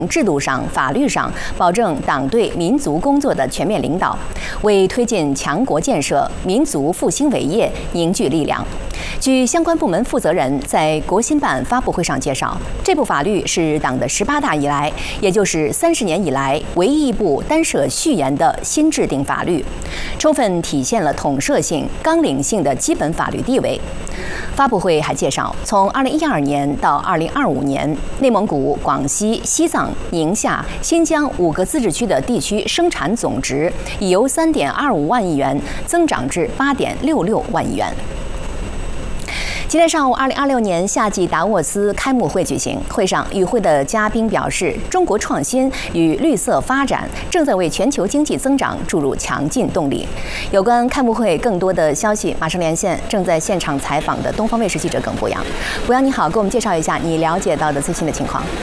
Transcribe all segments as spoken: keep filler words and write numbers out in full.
制度上、法律上保证党对民族工作的全面领导，为推进强国建设、民族复兴伟业凝聚力量。据相关部门负责人在国新办发布会上介绍，这部法律是党的十八大以来，也就是三十年以来唯一一部单设序言的新制定法律，充分体现了统摄性、纲领性的基本法律地位。发布会还介绍，从二零一二年到二零二五年，内蒙古、广西、西藏、宁夏、新疆五个自治区的地区生产总值已由三点二五万亿元增长至八点六六万亿元。今天上午，二零二六年夏季达沃斯开幕会举行。会上，与会的嘉宾表示，中国创新与绿色发展正在为全球经济增长注入强劲动力。有关开幕会更多的消息，马上连线正在现场采访的东方卫视记者耿博洋。博洋，你好，给我们介绍一下你了解到的最新的情况。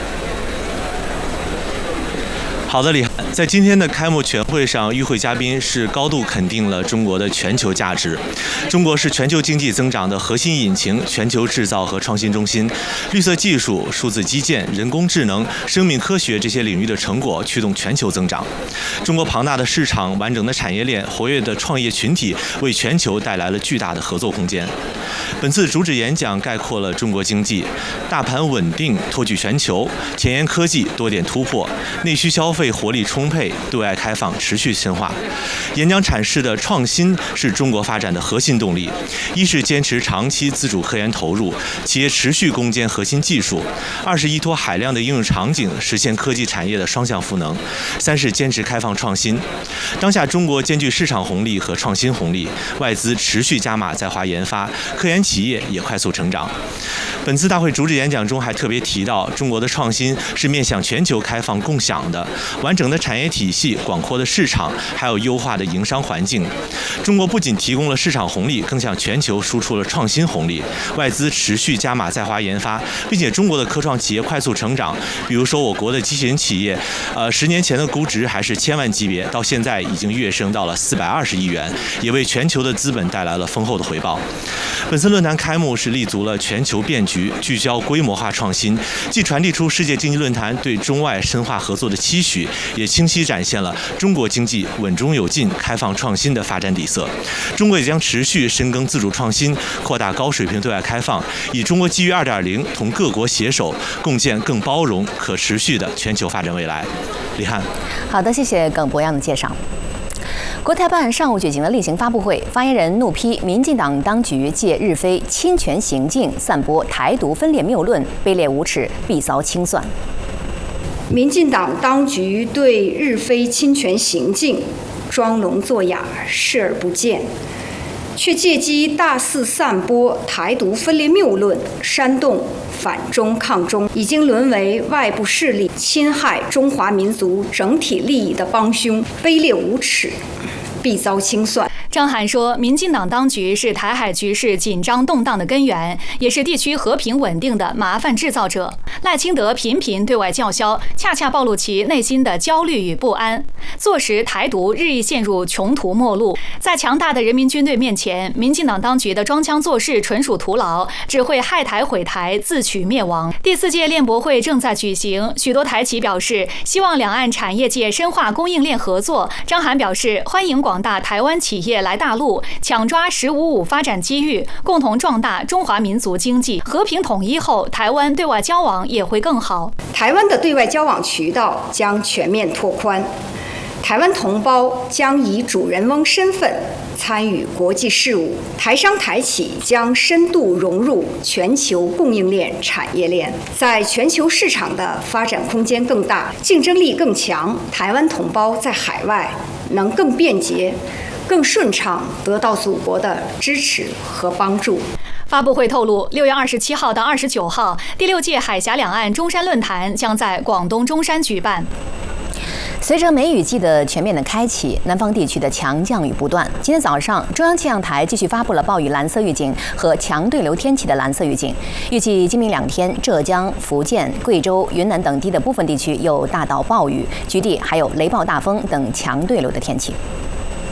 好的，李涵，在今天的开幕全会上，与会嘉宾是高度肯定了中国的全球价值。中国是全球经济增长的核心引擎、全球制造和创新中心，绿色技术、数字基建、人工智能、生命科学这些领域的成果驱动全球增长。中国庞大的市场、完整的产业链、活跃的创业群体，为全球带来了巨大的合作空间。本次主旨演讲概括了中国经济大盘稳定、托举全球、前沿科技多点突破、内需消费活力充沛、对外开放持续深化。演讲阐释的创新是中国发展的核心动力，一是坚持长期自主科研投入，企业持续攻坚核心技术；二是依托海量的应用场景，实现科技产业的双向赋能；三是坚持开放创新。当下中国兼具市场红利和创新红利，外资持续加码在华研发，科研企业也快速成长。本次大会主旨演讲中还特别提到，中国的创新是面向全球开放共享的，完整的产业体系、广阔的市场，还有优化的营商环境。中国不仅提供了市场红利，更向全球输出了创新红利。外资持续加码在华研发，并且中国的科创企业快速成长。比如说，我国的机器人企业，呃，十年前的估值还是千万级别，到现在已经跃升到了四百二十亿元，也为全球的资本带来了丰厚的回报。本次论坛开幕是立足了全球变局，聚焦规模化创新，既传递出世界经济论坛对中外深化合作的期许，也清晰展现了中国经济稳中有进、开放创新的发展底色。中国也将持续深耕自主创新，扩大高水平对外开放，以中国机遇 二点零 同各国携手，共建更包容、可持续的全球发展未来。李翰， 好的，谢谢耿博洋的介绍。国台办上午举行了例行发布会，发言人怒批民进党当局借日非侵权行径散播台独分裂谬论，卑劣无耻，必遭清算。 民进党当局对日非侵权行径装聋作哑、视而不见，却借机大肆散播台独分裂谬论，煽动反中抗中，已经沦为外部势力侵害中华民族整体利益的帮凶，卑劣无耻，必遭清算。 张涵说，民进党当局是台海局势紧张动荡的根源，也是地区和平稳定的麻烦制造者。赖清德频频对外叫嚣，恰恰暴露其内心的焦虑与不安，坐实台独日益陷入穷途末路。在强大的人民军队面前，民进党当局的装腔作势纯属徒劳，只会害台毁台，自取灭亡。第四届练博会正在举行，许多台企表示希望两岸产业界深化供应链合作。张涵表示，欢迎广大台湾企业来大陆，抢抓“十五五”发展机遇，共同壮大中华民族经济。和平统一后，台湾对外交往也会更好。 台湾的对外交往渠道将全面拓宽，台湾同胞将以主人翁身份参与国际事务，台商台企将深度融入全球供应链产业链，在全球市场的发展空间更大，竞争力更强。台湾同胞在海外能更便捷、更顺畅得到祖国的支持和帮助。 发布会透露，六月二十七号到二十九号，第六届海峡两岸中山论坛将在广东中山举办。 随着梅雨季的全面的开启，南方地区的强降雨不断。今天早上，中央气象台继续发布了暴雨蓝色预警和强对流天气的蓝色预警，预计今明两天，浙江、福建、贵州、云南等地的部分地区有大到暴雨，局地还有雷暴大风等强对流的天气。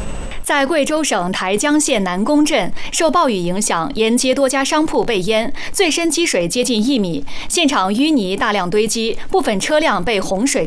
在贵州省台江县南宫镇，受暴雨影响，沿街多家商铺被淹，最深积水接近一米，现场淤泥大量堆积，部分车辆被洪水